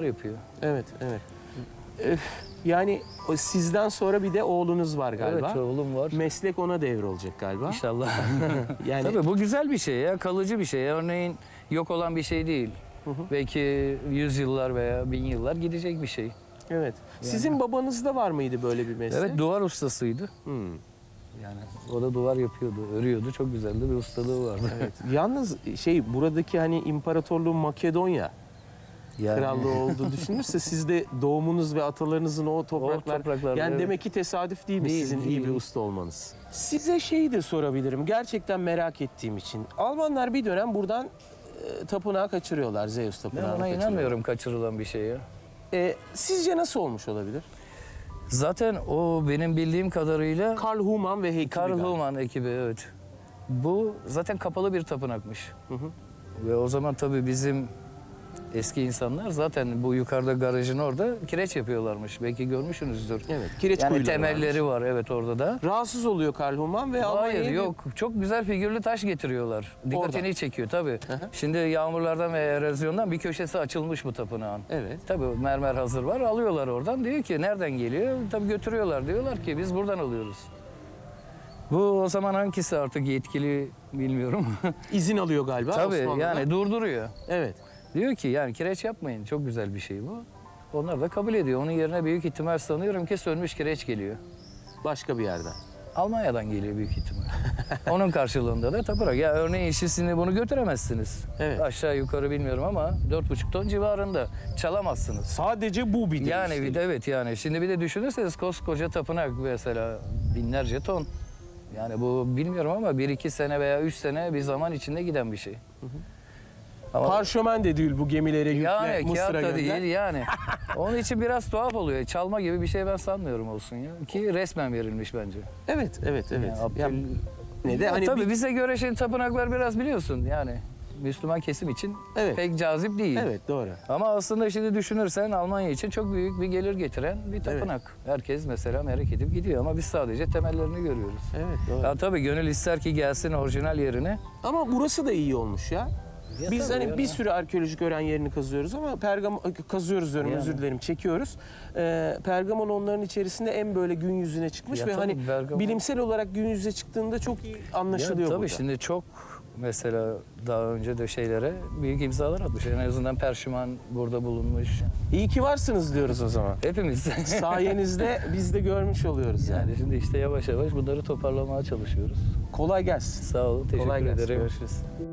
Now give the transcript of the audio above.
yapıyor. Evet, evet. Yani sizden sonra bir de oğlunuz var galiba. Evet, oğlum var. Meslek ona devrolacak galiba. İnşallah. Yani Tabii bu güzel bir şey ya, kalıcı bir şey. Örneğin yok olan bir şey değil. Belki 100 yıllar veya 1000 yıllar gidecek bir şey. evet. Sizin babanızda var mıydı böyle bir meslek? Evet, duvar ustasıydı. Hmm. Yani o da duvar yapıyordu, örüyordu. Çok güzel de bir ustalığı vardı. Evet. Yalnız buradaki hani imparatorluğun Makedonya Yani, krallığı olduğu düşünülürse siz de doğumunuz ve atalarınızın o topraklar yani evet. demek ki tesadüf değil mi Değil, sizin iyi değil. bir usta olmanız? Size şeyi de sorabilirim. Gerçekten merak ettiğim için. Almanlar bir dönem buradan tapınağı kaçırıyorlar. Zeus ben tapınağını ona kaçırıyorlar. inanmıyorum kaçırılan bir şeye. Sizce nasıl olmuş olabilir? Zaten o benim bildiğim kadarıyla Karl Humann ve ekibi Karl galiba. Humann ekibi, evet. Bu zaten kapalı bir tapınakmış. Ve o zaman tabii bizim eski insanlar zaten bu yukarıda garajın orada kireç yapıyorlarmış. Belki görmüşsünüzdür. Evet, kireç yani kuyuları temelleri var, evet, orada da. Rahatsız oluyor Karl Humann ve Hayır, Almanya'ya yok. Çok güzel figürlü taş getiriyorlar. Dikkatini Oradan. çekiyor tabii. hı. Şimdi yağmurlardan ve erozyondan bir köşesi açılmış bu tapınağın. Evet. Tabii mermer hazır var. Alıyorlar oradan. Diyor ki nereden geliyor? Tabii götürüyorlar. Diyorlar ki biz buradan alıyoruz. Bu o zaman hangisi artık yetkili bilmiyorum. İzin alıyor galiba Tabii Osmanlı'dan. yani durduruyor. Evet. Diyor ki yani kireç yapmayın. Çok güzel bir şey bu. Onlar da kabul ediyor. Onun yerine büyük ihtimal sanıyorum ki sönmüş kireç geliyor. Başka bir yerden. Almanya'dan geliyor büyük ihtimal. Onun karşılığında da tapınak. Ya örneğin şimdi bunu götüremezsiniz. Evet. Aşağı yukarı bilmiyorum ama 4,5 ton civarında çalamazsınız. Sadece bu bir de Yani üstelik. bir de evet yani. Şimdi bir de düşünürseniz koskoca tapınak mesela binlerce ton. Yani bu bilmiyorum ama 1-2 sene veya 3 sene bir zaman içinde giden bir şey. Ama Parşömen de değil bu gemilere yükle yani Mısır'a kağıt da gönder. değil yani. Onun için biraz tuhaf oluyor. Çalma gibi bir şey ben sanmıyorum olsun ya. Ki resmen verilmiş bence. Evet, evet, evet. Yani Ya, ne de Ya hani tabii bize göre şimdi tapınaklar biraz biliyorsun yani Müslüman kesim için Evet. pek cazip değil. Evet, doğru. Ama aslında şimdi düşünürsen Almanya için çok büyük bir gelir getiren bir tapınak. Herkes mesela merak edip gidiyor ama biz sadece temellerini görüyoruz. Evet, doğru. Ya tabii gönül ister ki gelsin orijinal yerine. Ama burası da iyi olmuş ya. Ya Biz tabii hani yani. bir sürü arkeolojik öğren yerini kazıyoruz ama kazıyoruz diyorum, Yani. özür dilerim, çekiyoruz. Pergamon onların içerisinde en böyle gün yüzüne çıkmış Ya ve tabii hani Bergama- bilimsel olarak gün yüzüne çıktığında çok iyi anlaşılıyor Tabii burada. şimdi çok mesela daha önce de şeylere büyük imzalar atmış. En azından Perşiman burada bulunmuş. İyi ki varsınız diyoruz o zaman. Hepimiz. Sayenizde biz de görmüş oluyoruz yani. Yani şimdi işte yavaş yavaş bunları toparlamaya çalışıyoruz. Kolay gelsin. Sağ olun, teşekkür Kolay gelsin. ederim. Görüşürüz.